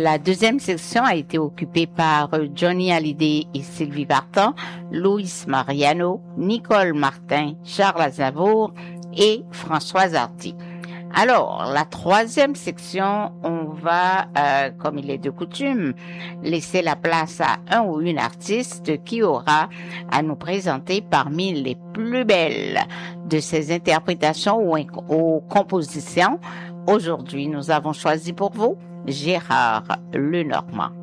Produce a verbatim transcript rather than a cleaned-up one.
La deuxième section a été occupée par Johnny Hallyday et Sylvie Vartan, Luis Mariano, Nicole Martin, Charles Aznavour et Françoise Hardy. Alors, la troisième section, on va, euh, comme il est de coutume, laisser la place à un ou une artiste qui aura à nous présenter parmi les plus belles de ses interprétations ou, ou compositions. Aujourd'hui, nous avons choisi pour vous Gérard Lenormand.